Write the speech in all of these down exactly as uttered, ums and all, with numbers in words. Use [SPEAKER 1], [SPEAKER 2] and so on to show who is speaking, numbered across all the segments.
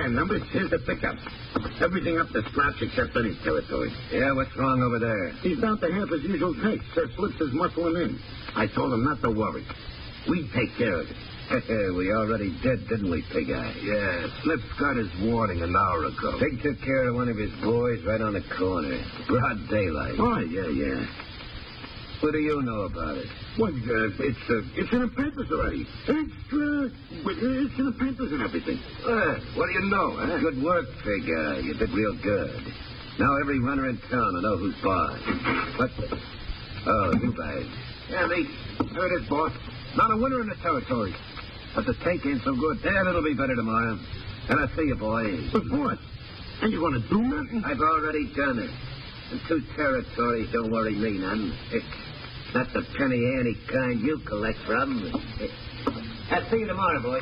[SPEAKER 1] time numbers. Here's the pickup. Everything up to scratch except Benny's territory.
[SPEAKER 2] Yeah, what's wrong over there?
[SPEAKER 1] He's down to half his usual pace. Sir Slips is muscling in. I told him not to worry. We take care of it.
[SPEAKER 2] We already did, didn't we, Pig Eye?
[SPEAKER 3] Yeah, Slips got his warning an hour ago.
[SPEAKER 2] Pig took care of one of his boys right on the corner. Broad daylight.
[SPEAKER 1] Oh, yeah, yeah.
[SPEAKER 2] What do you know about it?
[SPEAKER 1] Well, uh, it's uh, it's in the papers already. Extra. It's in the papers and everything.
[SPEAKER 2] Uh,
[SPEAKER 3] What do you know, huh?
[SPEAKER 2] good work, Pig Eye. You did real good. Now every runner in town will know who's boss. What the... Oh, you guys.
[SPEAKER 3] Yeah, me. There it is, boss. Not a winner in the territory.
[SPEAKER 2] But the tank ain't so good. Yeah, it'll be better tomorrow. And I'll see you, boys.
[SPEAKER 1] But what? Ain't you going to do nothing?
[SPEAKER 2] I've already done it. And two territories don't worry me none. It's not the penny ante kind you collect from. I'll see you tomorrow, boys.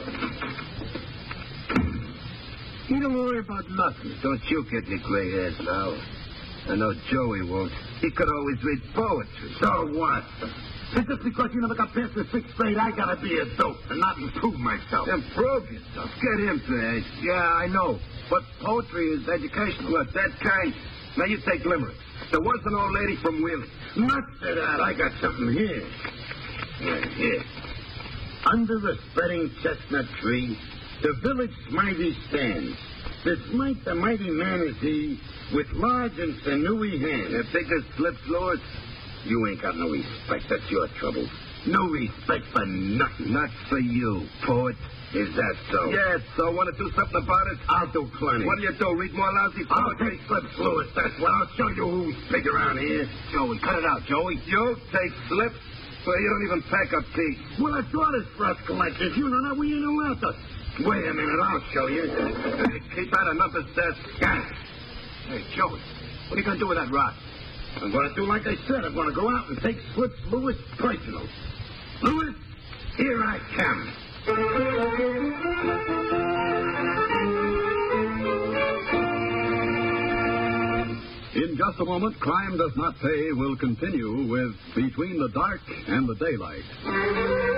[SPEAKER 1] You don't worry about nothing.
[SPEAKER 2] Don't you get your gray hairs now. I know Joey won't. He could always read poetry.
[SPEAKER 1] So what? It's just because you never got past the sixth grade, I gotta be a dope and not improve myself.
[SPEAKER 2] Improve yourself. Get him, Fish.
[SPEAKER 3] Yeah, I know. But poetry is educational.
[SPEAKER 2] What, that kind?
[SPEAKER 3] Now, you take Limerick. There was an old lady from Wheeling.
[SPEAKER 1] Not to that. I got something here. Yeah, here. Under a spreading chestnut tree, the village mighty stands. This might the mighty man is he, with large and sinewy hands.
[SPEAKER 2] The biggest Slips, Lord.
[SPEAKER 1] You ain't got no respect. That's your trouble. No respect for nothing.
[SPEAKER 2] Not for you, poet.
[SPEAKER 1] Is that so?
[SPEAKER 3] Yeah, so want to do something about it?
[SPEAKER 1] I'll do plenty.
[SPEAKER 3] What do you do, read more lousy
[SPEAKER 1] I'll
[SPEAKER 3] poetry?
[SPEAKER 1] take Slips Lewis, that's what. I'll show you who's big around here.
[SPEAKER 3] Joey, cut it out, Joey. You take Slips? Well, you don't even pack a piece.
[SPEAKER 1] Well, I thought it's for us collectors. You know that we ain't allowed to. Wait a minute, I'll show you.
[SPEAKER 3] Hey, keep that enough as desk. Hey, Joey, what are you going to do with that rock?
[SPEAKER 1] I'm going to do like I said. I'm going to go out and take Slips Lewis personal. Lewis, here I come.
[SPEAKER 4] In just a moment, Crime Does Not Pay will continue with Between the Dark and the Daylight.